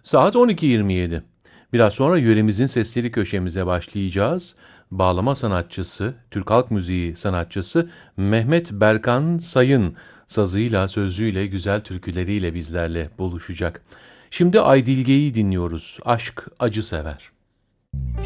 Saat 12.27. Biraz sonra yöremizin sesleri köşemize başlayacağız. Bağlama sanatçısı, Türk halk müziği sanatçısı Mehmet Berkan Sayın sazıyla, sözüyle, güzel türküleriyle bizlerle buluşacak. Şimdi Aydilge'yi dinliyoruz. Aşk acı sever.